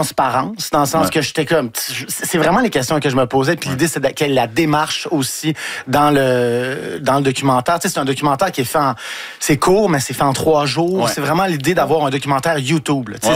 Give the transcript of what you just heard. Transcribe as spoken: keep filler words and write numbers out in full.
transparence, dans le sens Ouais. que j'étais comme... C'est vraiment les questions que je me posais. Puis ouais. l'idée, c'est de, quelle est la démarche aussi dans le, dans le documentaire. Tu sais, c'est un documentaire qui est fait en... C'est court, mais c'est fait en trois jours. Ouais. C'est vraiment l'idée d'avoir un documentaire YouTube. Tu sais, ouais,